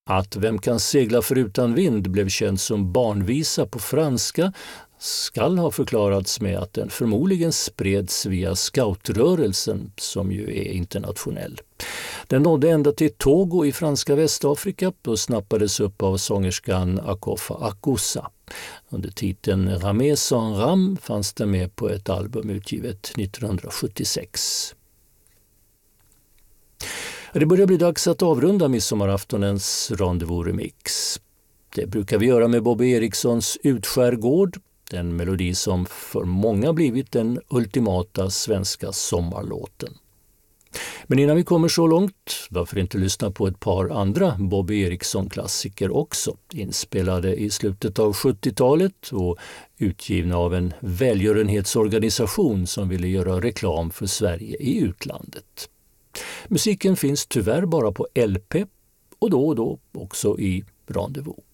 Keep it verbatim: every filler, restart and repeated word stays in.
Att Vem kan segla förutan vind blev känd som barnvisa på franska skall ha förklarats med att den förmodligen spreds via scoutrörelsen som ju är internationell. Den nådde ända till Togo i franska Västafrika och snappades upp av sångerskan Akofa Akusa. Under titeln Ramé sans ram fanns den med på ett album utgivet nittonhundrasjuttiosex. Det börjar bli dags att avrunda midsommaraftonens Rendezvous Remix. Det brukar vi göra med Bobby Erikssons Utskärgård, den melodi som för många blivit den ultimata svenska sommarlåten. Men innan vi kommer så långt, varför inte lyssna på ett par andra Bobby Eriksson-klassiker också, inspelade i slutet av sjuttiotalet och utgivna av en välgörenhetsorganisation som ville göra reklam för Sverige i utlandet. Musiken finns tyvärr bara på L P och då och då också i Rendezvous.